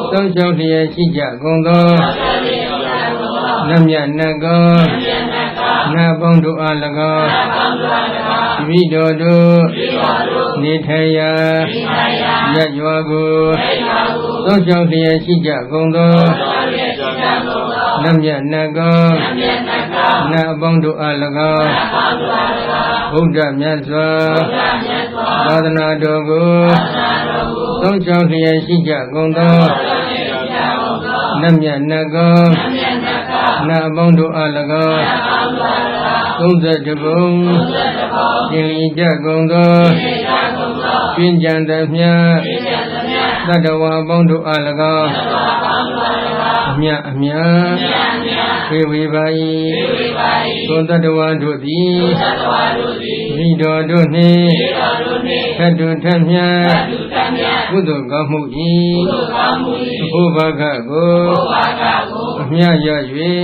သုံးဆောင်လျက်ရှိကြကုန်သောနတ်မြတ်နတ်ကောနတ်ပေါင်းတို့အား၎င်းတပည့်တော်တို့နေထိုင်ရာရပ်ရွာကိုသုံးဆောင်လျက်ရှိကြကုန်သောနတ်မြတ်နတ်ကောနတ်ပေါင်းတို့အား၎င်းဗုဒ္ဓမြတ်စွာသာသနာတော်ကိုသုံးဆောင်လျက်ရှိကြကုန်သောနတ်မြတ်နတ်ကောနတ်ပေါင်းတို့အား၎င်း32ပုံသင်္လီကြကုန်သောပြင်းကြံသမျှသတ္တဝါပေါင်းတို့အား၎င်းအမြတ်အမြတ်ဖေဝေပါ၏သောတတ္တဝါတို့သည်မိတော်တို့နှင့်ထတ်တူထတ်မြတ်ကုသိုလ်ကောင်းမှု၏အဖို့ဘာကကိုအမြတ်ရ၍